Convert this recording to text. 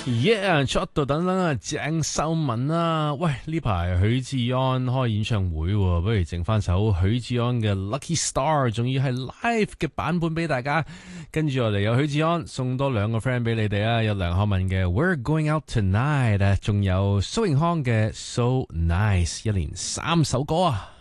Yeah， 出到等等啊，鄭秀文啊，喂，呢排許志安開演唱會喎，不如整翻首許志安嘅 Lucky Star， 仲要係 live 嘅版本俾大家。跟住我哋有許志安送多兩個 friend 俾你哋啊，有梁漢文嘅 We're Going Out Tonight 啊，仲有蘇永康嘅 So Nice， 一連3首歌啊。